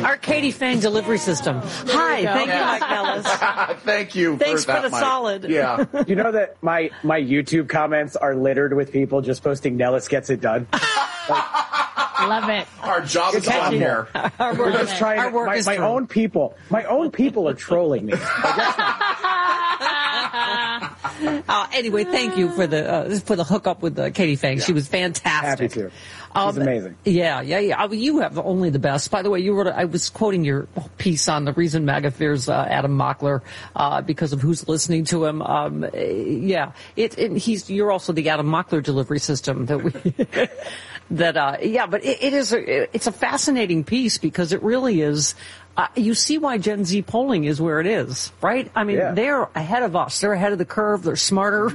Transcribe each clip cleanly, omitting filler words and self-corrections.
Our Katie Fang delivery system. Hi, thank you, Mike Nellis. Thank you. Thanks for the Mike. solid. Yeah. You know that my YouTube comments are littered with people just posting Nellis gets it done. Love it. Our job is on here. We're just trying. Our work is my true. own people are trolling me. Anyway, thank you for the hookup with Katie Fang. She was fantastic. Happy to. She's amazing. Yeah. You have only the best. By the way, I was quoting your piece on the reason MAGA fears Adam Mockler because of who's listening to him. You're also the Adam Mockler delivery system that we. But it's a fascinating piece because it really is. You see why Gen Z polling is where it is, right? I mean, they're ahead of us. They're ahead of the curve. They're smarter.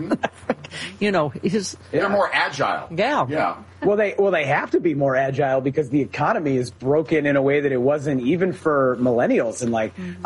They're more agile. Yeah. Well, they have to be more agile because the economy is broken in a way that it wasn't even for millennials. And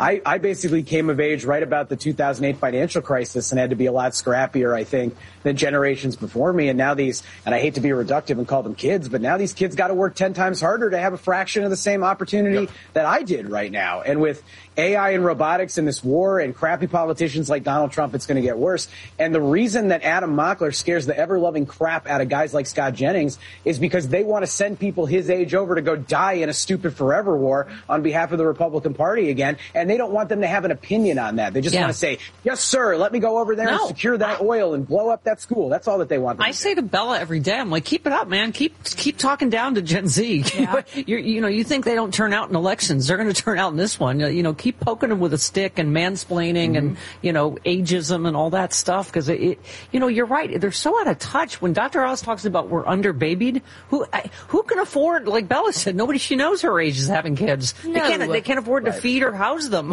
I basically came of age right about the 2008 financial crisis and had to be a lot scrappier, I think, than generations before me. And now and I hate to be reductive and call them kids, but now these kids got to work 10 times harder to have a fraction of the same opportunity that I did right now. And with AI and robotics and this war and crappy politicians like Donald Trump, it's going to get worse. And the reason that Adam Mockler scares the ever-loving crap out of guys like Scott Jennings is because they want to send people his age over to go die in a stupid forever war on behalf of the Republican Party again. And they don't want them to have an opinion on that. They just want to say, yes, sir, let me go over there and secure that oil and blow up that school. That's all that they want. I say to Bella every day, I'm like, keep it up, man. Keep talking down to Gen Z. Yeah. You think they don't turn out in elections. They're going to turn out in this one. Keep poking them with a stick and mansplaining and, ageism and all that stuff. Because, you're right. They're so out of touch. When Dr. Oz talks about we're underbabied, who can afford, like Bella said, nobody she knows her age is having kids. No. They can't afford to feed or house them.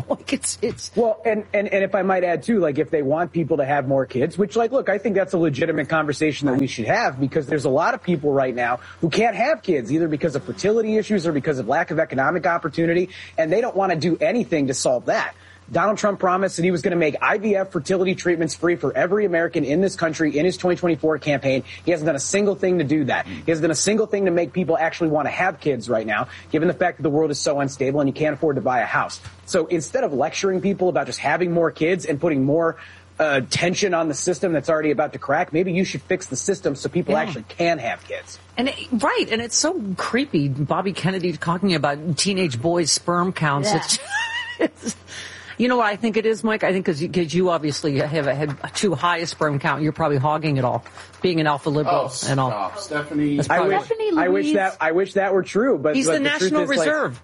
Well, and if I might add, too, if they want people to have more kids, which, look, I think that's a legitimate conversation that we should have because there's a lot of people right now who can't have kids either because of fertility issues or because of lack of economic opportunity, and they don't want to do anything to solve that. Donald Trump promised that he was going to make IVF fertility treatments free for every American in this country in his 2024 campaign. He hasn't done a single thing to do that. He hasn't done a single thing to make people actually want to have kids right now, given the fact that the world is so unstable and you can't afford to buy a house. So instead of lecturing people about just having more kids and putting more tension on the system that's already about to crack, maybe you should fix the system so people actually can have kids. And it's so creepy. Bobby Kennedy talking about teenage boys' sperm counts. Yeah. You know what I think it is, Mike? I think because you obviously have a too high a sperm count. You're probably hogging it all, being an alpha liberal and all. Stephanie. I wish that were true, but he's the National Reserve.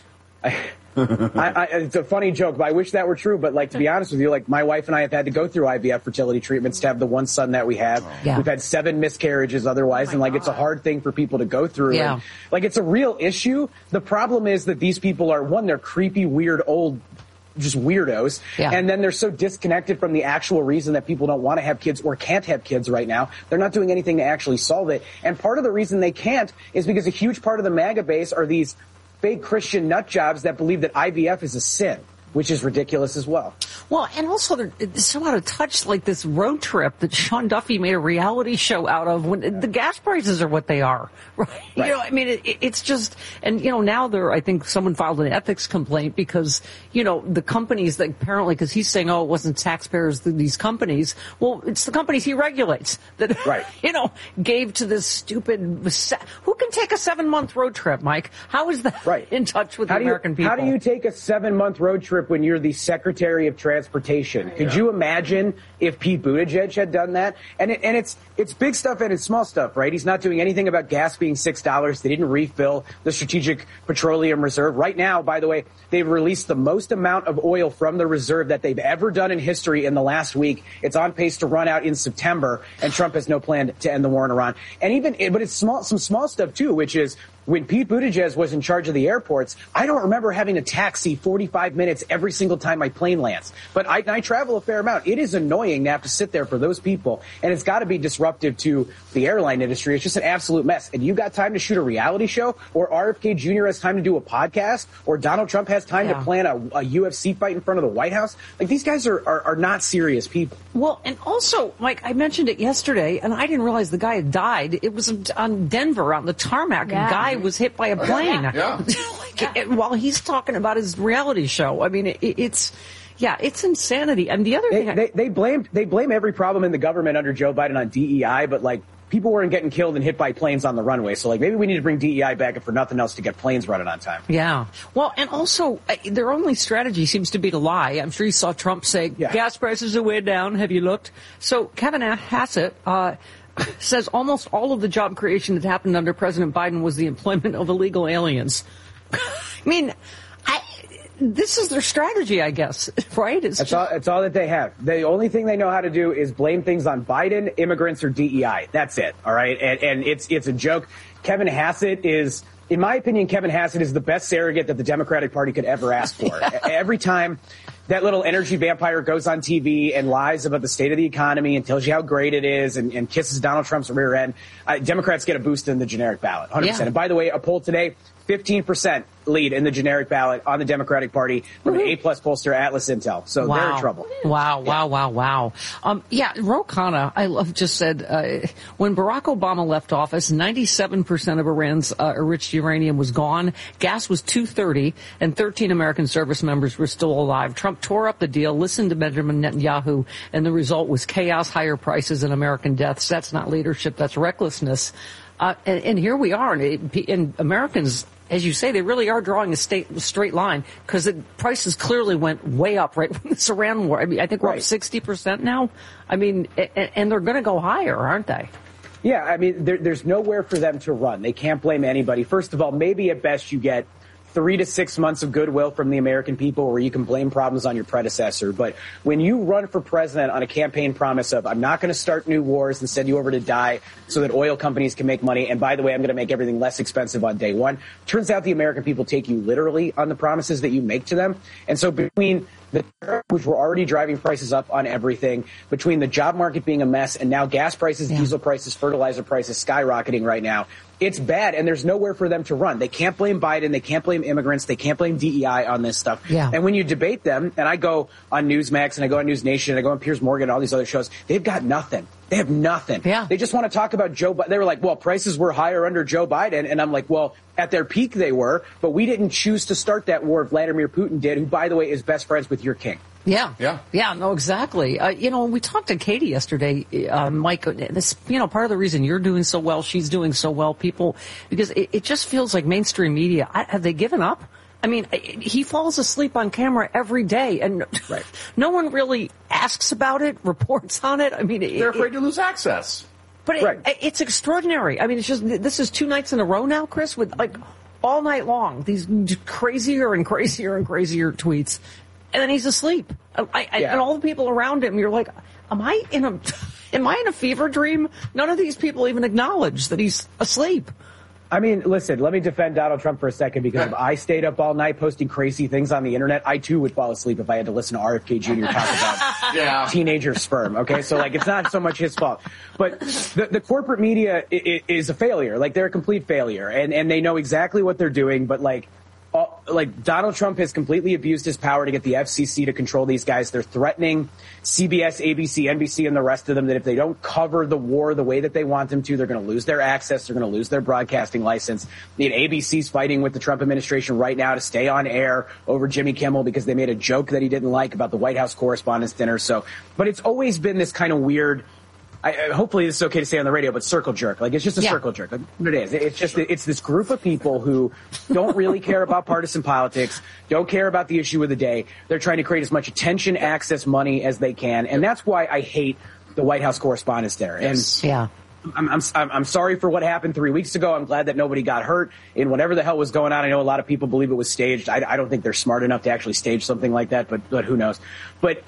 It's a funny joke, but I wish that were true. But to be honest with you, my wife and I have had to go through IVF fertility treatments to have the one son that we have. Yeah. We've had 7 miscarriages otherwise, it's a hard thing for people to go through. Yeah. And, it's a real issue. The problem is that these people are, one, they're creepy, weird, old, just weirdos. Yeah. And then they're so disconnected from the actual reason that people don't want to have kids or can't have kids right now. They're not doing anything to actually solve it. And part of the reason they can't is because a huge part of the MAGA base are these fake Christian nut jobs that believe that IVF is a sin, which is ridiculous as well. Well, and also they're so out of touch, this road trip that Sean Duffy made a reality show out of when the gas prices are what they are, right? It's just, and now I think someone filed an ethics complaint because, the companies that apparently, because he's saying, it wasn't taxpayers, these companies. Well, it's the companies he regulates that, gave to this stupid, who can take a 7-month road trip, Mike? How is that in touch with the American people? How do you take a 7-month road trip when you're the Secretary of Transportation? Could you imagine if Pete Buttigieg had done that? And it's big stuff and it's small stuff, right? He's not doing anything about gas being $6. They didn't refill the Strategic Petroleum Reserve. Right now, by the way, they've released the most amount of oil from the reserve that they've ever done in history in the last week. It's on pace to run out in September, and Trump has no plan to end the war in Iran. But it's some small stuff too, which is when Pete Buttigieg was in charge of the airports, I don't remember having a taxi 45 minutes every single time my plane lands. But I travel a fair amount. It is annoying to have to sit there for those people, and it's got to be disruptive to the airline industry. It's just an absolute mess. And you got time to shoot a reality show, or RFK Jr. has time to do a podcast, or Donald Trump has time to plan a UFC fight in front of the White House. These guys are not serious people. Well, and also, Mike, I mentioned it yesterday, and I didn't realize the guy had died. It was on Denver, on the tarmac. A guy was hit by a plane. Yeah. while he's talking about his reality show. I mean, it's insanity. And the other thing, they blame every problem in the government under Joe Biden on DEI, but like people weren't getting killed and hit by planes on the runway. So like maybe we need to bring DEI back, if for nothing else, to get planes running on time. Yeah. Well, and also their only strategy seems to be to lie. I'm sure you saw Trump say gas prices are way down. Have you looked? So Kevin Hassett says almost all of the job creation that happened under President Biden was the employment of illegal aliens. I mean, this is their strategy, I guess, right? It's all that they have. The only thing they know how to do is blame things on Biden, immigrants, or DEI. That's it, all right? And it's a joke. Kevin Hassett is, in my opinion, Kevin Hassett is the best surrogate that the Democratic Party could ever ask for. Every time that little energy vampire goes on TV and lies about the state of the economy and tells you how great it is and kisses Donald Trump's rear end, Democrats get a boost in the generic ballot, 100%. Yeah. And by the way, a poll today, 15% lead in the generic ballot on the Democratic Party from an A-plus pollster, Atlas Intel. So they're in trouble. Wow. Ro Khanna, I love, just said, when Barack Obama left office, 97% of Iran's enriched uranium was gone. Gas was $2.30, and 13 American service members were still alive. Trump tore up the deal, listened to Benjamin Netanyahu, and the result was chaos, higher prices, and American deaths. That's not leadership. That's recklessness. And here we are. And Americans, as you say, they really are drawing a straight line, because the prices clearly went way up right when this Iran war. I mean, I think we're up 60% now. I mean, and they're going to go higher, aren't they? Yeah, I mean, there's nowhere for them to run. They can't blame anybody. First of all, maybe at best you get 3 to 6 months of goodwill from the American people where you can blame problems on your predecessor. But when you run for president on a campaign promise of, I'm not going to start new wars and send you over to die so that oil companies can make money, and by the way, I'm going to make everything less expensive on day one, turns out the American people take you literally on the promises that you make to them. And so between the tariffs, which were already driving prices up on everything, between the job market being a mess and now gas prices, diesel prices, fertilizer prices skyrocketing right now, it's bad, and there's nowhere for them to run. They can't blame Biden. They can't blame immigrants. They can't blame DEI on this stuff. Yeah. And when you debate them, and I go on Newsmax, and I go on News Nation, and I go on Piers Morgan, and all these other shows, they've got nothing. They have nothing. Yeah. They just want to talk about Joe Biden. They were like, well, prices were higher under Joe Biden. And I'm like, well, at their peak they were, but we didn't choose to start that war. Vladimir Putin did, who, by the way, is best friends with your king. Yeah, no, exactly. We talked to Katie yesterday, Mike, this, part of the reason you're doing so well, she's doing so well, because it just feels like mainstream media, have they given up? I mean, he falls asleep on camera every day, and no one really asks about it, reports on it. I mean, they're afraid to lose access. But it's extraordinary. I mean, it's just, this is 2 nights in a row now, Chris, with like all night long, these crazier and crazier and crazier tweets. And then he's asleep. And all the people around him, you're like, am I in a fever dream? None of these people even acknowledge that he's asleep. I mean, listen, let me defend Donald Trump for a second, because if I stayed up all night posting crazy things on the internet, I too would fall asleep if I had to listen to RFK Jr. talk about teenager sperm. Okay, so like it's not so much his fault, but the corporate media is a failure. Like they're a complete failure, and they know exactly what they're doing. But like Donald Trump has completely abused his power to get the FCC to control these guys. They're threatening CBS, ABC, NBC, and the rest of them that if they don't cover the war the way that they want them to, they're going to lose their access. They're going to lose their broadcasting license. ABC's fighting with the Trump administration right now to stay on air over Jimmy Kimmel because they made a joke that he didn't like about the White House Correspondents' Dinner. But it's always been this kind of weird, hopefully this is okay to say on the radio, but circle jerk. Like, it's just a circle jerk. Like, what it is. It's this group of people who don't really care about partisan politics, don't care about the issue of the day. They're trying to create as much attention, access, money as they can. And that's why I hate the White House Correspondents' Dinner. Yes. And I'm sorry for what happened 3 weeks ago. I'm glad that nobody got hurt in whatever the hell was going on. I know a lot of people believe it was staged. I don't think they're smart enough to actually stage something like that, but who knows? But,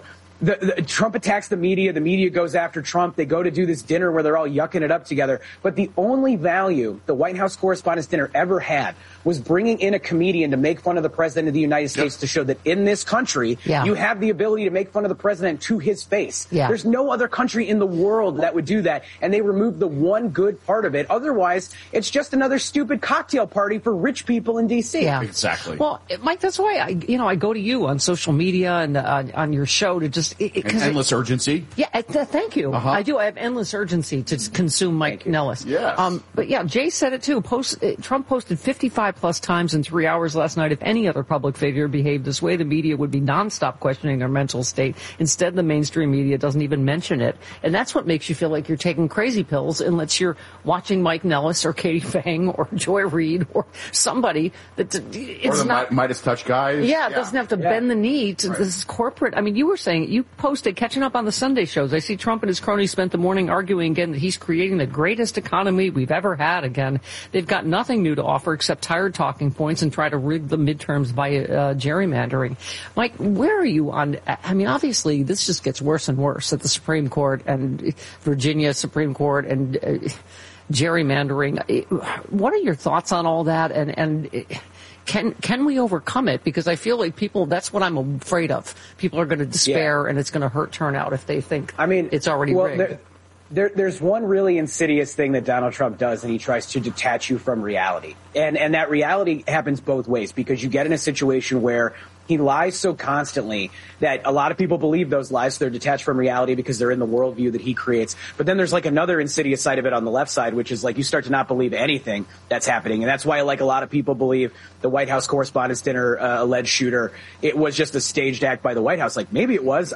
The Trump attacks the media goes after Trump, they go to do this dinner where they're all yucking it up together. But the only value the White House Correspondents' Dinner ever had was bringing in a comedian to make fun of the President of the United States to show that in this country, you have the ability to make fun of the President to his face. Yeah. There's no other country in the world that would do that, and they removed the one good part of it. Otherwise, it's just another stupid cocktail party for rich people in D.C. Yeah. Exactly. Well, Mike, that's why I go to you on social media and on your show to just just endless urgency. Yeah, thank you. Uh-huh. I do. I have endless urgency to consume Mike Nellis. Yes. But yeah, Jay said it too. Trump posted 55 plus times in 3 hours last night. If any other public figure behaved this way, the media would be nonstop questioning their mental state. Instead, the mainstream media doesn't even mention it. And that's what makes you feel like you're taking crazy pills unless you're watching Mike Nellis or Katie Fang or Joy Reid or somebody that it's or the not Midas Touch guys. Yeah, it doesn't have to bend the knee to this corporate. I mean, you were saying, you posted catching up on the Sunday shows. I see Trump and his cronies spent the morning arguing again that he's creating the greatest economy we've ever had again. They've got nothing new to offer except tired talking points and try to rig the midterms by gerrymandering. Mike, where are you on? I mean, obviously, this just gets worse and worse at the Supreme Court and Virginia Supreme Court and gerrymandering. What are your thoughts on all that? And can we overcome it? Because I feel like that's what I'm afraid of. People are going to despair, and it's going to hurt turnout if they think it's already rigged. There's one really insidious thing that Donald Trump does, and he tries to detach you from reality. And that reality happens both ways, because you get in a situation where he lies so constantly that a lot of people believe those lies. So they're detached from reality because they're in the worldview that he creates. But then there's like another insidious side of it on the left side, which is like you start to not believe anything that's happening. And that's why like a lot of people believe the White House Correspondents' Dinner alleged shooter, it was just a staged act by the White House. Like maybe it was.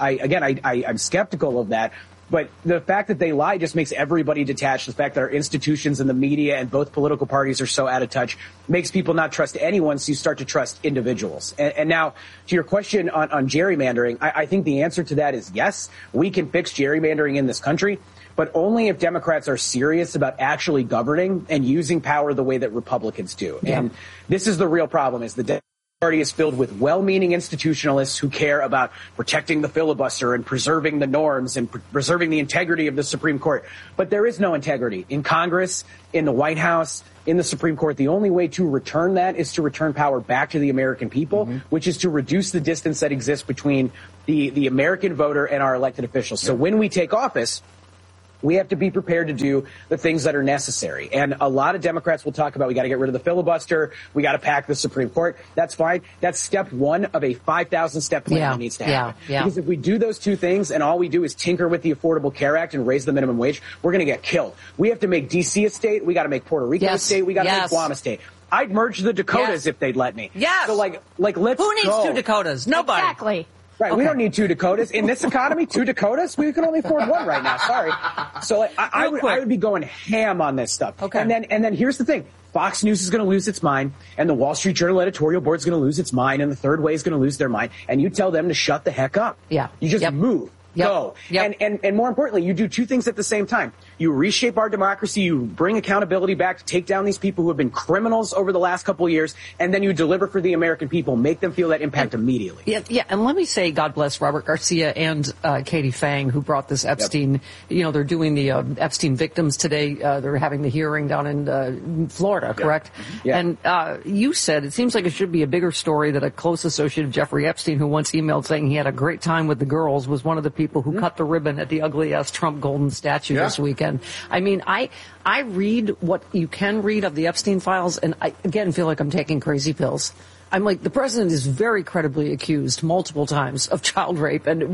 I'm skeptical of that. But the fact that they lie just makes everybody detached. The fact that our institutions and the media and both political parties are so out of touch makes people not trust anyone, so you start to trust individuals. And now, to your question on gerrymandering, I think the answer to that is yes, we can fix gerrymandering in this country, but only if Democrats are serious about actually governing and using power the way that Republicans do. Yeah. And this is the real problem, is the Party is filled with well-meaning institutionalists who care about protecting the filibuster and preserving the norms and preserving the integrity of the Supreme Court. But there is no integrity in Congress, in the White House, in the Supreme Court. The only way to return that is to return power back to the American people, which is to reduce the distance that exists between the American voter and our elected officials. So when we take office, we have to be prepared to do the things that are necessary. And a lot of Democrats will talk about we got to get rid of the filibuster. We got to pack the Supreme Court. That's fine. That's step one of a 5,000-step plan that needs to happen. Because if we do those two things and all we do is tinker with the Affordable Care Act and raise the minimum wage, we're going to get killed. We have to make D.C. a state. We got to make Puerto Rico a state. We got to make Guam a state. I'd merge the Dakotas if they'd let me. Yes. So let's Who needs two Dakotas? Nobody. Exactly. Right, we don't need two Dakotas. In this economy, two Dakotas, we can only afford one right now. Sorry. So I would be going ham on this stuff. Okay. And then here's the thing. Fox News is going to lose its mind, and the Wall Street Journal editorial board is going to lose its mind, and the Third Way is going to lose their mind, and you tell them to shut the heck up. Yeah. You just move. Go. And more importantly, you do two things at the same time. You reshape our democracy, you bring accountability back to take down these people who have been criminals over the last couple of years, and then you deliver for the American people, make them feel that impact immediately. Yeah, and let me say, God bless Robert Garcia and Katie Fang, who brought this Epstein, they're doing the Epstein victims today. They're having the hearing down in Florida, correct? Yeah. And you said it seems like it should be a bigger story that a close associate of Jeffrey Epstein, who once emailed saying he had a great time with the girls, was one of the people who cut the ribbon at the ugly-ass Trump golden statue this weekend. I mean, I read what you can read of the Epstein files, and I, again, feel like I'm taking crazy pills. I'm like, the president is very credibly accused multiple times of child rape. And,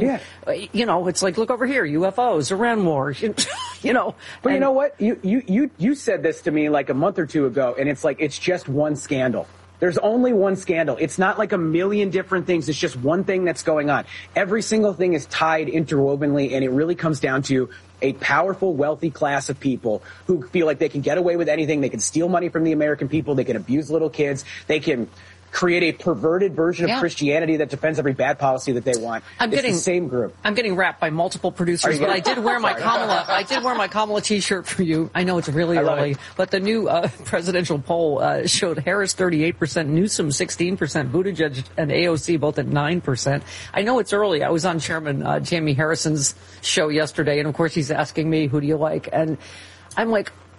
it's like, look over here, UFOs, Iran war, But you know what? You said this to me like a month or two ago, and it's like, it's just one scandal. There's only one scandal. It's not like a million different things. It's just one thing that's going on. Every single thing is tied interwovenly, and it really comes down to a powerful, wealthy class of people who feel like they can get away with anything. They can steal money from the American people. They can abuse little kids. They can create a perverted version of Christianity that defends every bad policy that they want. It's the same group. I'm getting wrapped by multiple producers, but I did wear my Kamala. I did wear my Kamala T-shirt for you. I know it's really early, but the new presidential poll showed Harris 38%, Newsom 16%, Buttigieg and AOC both at 9%. I know it's early. I was on Chairman Jamie Harrison's show yesterday, and of course he's asking me, who do you like? And I'm like,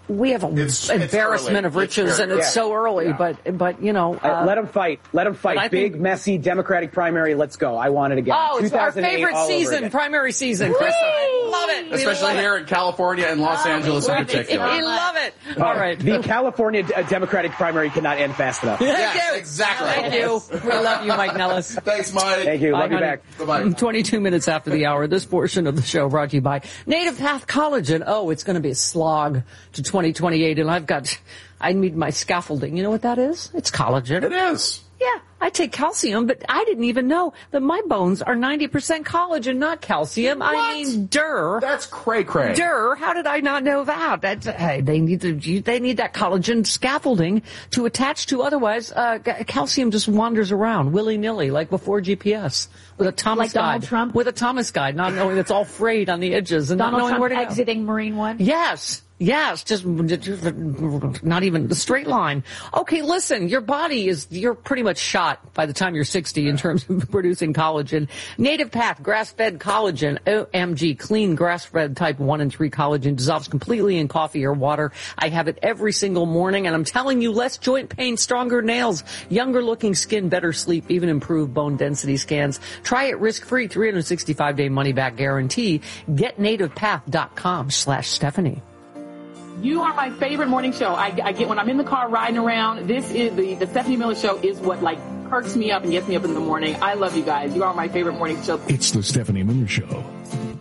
we have an embarrassment of riches, and it's so early. Yeah. But you know, let them fight. Let them fight. Big, messy Democratic primary. Let's go. I want it again. Oh, it's our favorite season, primary season, Chris. Love it. Especially here in California and Los Angeles in particular. We love it. All right. The California Democratic primary cannot end fast enough. Yes, exactly. Thank you. We love you, Mike Nellis. Thanks, Mike. Thank you. Bye, love you honey. back. Bye-bye. 22 minutes after the hour, this portion of the show brought to you by Native Path Collagen. Oh, it's going to be a slog to 2028, and I need my scaffolding. You know what that is? It's collagen. It is. Yeah, I take calcium, but I didn't even know that my bones are 90% collagen, not calcium. What? I mean, durr. That's cray-cray. Durr. How did I not know that? They need that collagen scaffolding to attach to. Otherwise, calcium just wanders around willy-nilly, like before GPS, with a Thomas guide. Donald Trump? With a Thomas guide, not knowing it's all frayed on the edges and Donald not knowing Trump where to go. exiting Marine One. Yes, just not even the straight line. Okay, listen, you're pretty much shot by the time you're 60 in terms of producing collagen. Native Path grass-fed collagen, OMG, clean grass-fed type 1 and 3 collagen, dissolves completely in coffee or water. I have it every single morning, and I'm telling you, less joint pain, stronger nails, younger looking skin, better sleep, even improved bone density scans. Try it risk-free, 365-day money-back guarantee. GetNativePath.com/Stephanie. You are my favorite morning show. I get when I'm in the car riding around. This is the Stephanie Miller Show is what perks me up and gets me up in the morning. I love you guys. You are my favorite morning show. It's the Stephanie Miller Show.